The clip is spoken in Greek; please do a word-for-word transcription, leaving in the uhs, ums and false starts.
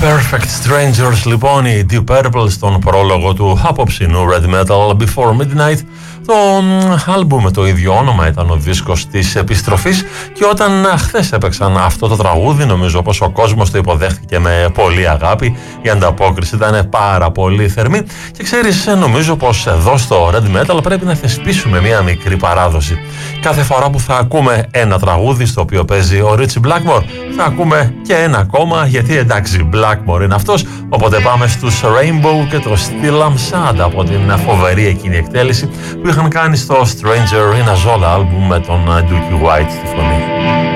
Perfect Strangers, λοιπόν, η Deep Purple στον πρόλογο του απόψινού Red Metal Before Midnight. Το άλμπουμ με το ίδιο όνομα ήταν ο δίσκος της επιστροφής και όταν χθες έπαιξαν αυτό το τραγούδι, νομίζω πως ο κόσμος το υποδέχτηκε με πολύ αγάπη. Η ανταπόκριση ήταν πάρα πολύ θερμή και ξέρεις, νομίζω πως εδώ στο Red Metal πρέπει να θεσπίσουμε μια μικρή παράδοση. Κάθε φορά που θα ακούμε ένα τραγούδι στο οποίο παίζει ο Ritchie Blackmore, θα ακούμε και ένα ακόμα, γιατί εντάξει, Blackmore είναι αυτός. Οπότε πάμε στους Rainbow και το Still I'm Sad από την φοβερή εκείνη εκτέλεση που είχαν κάνει στο Stranger in a Zola album με τον Dookie White στη φωνή.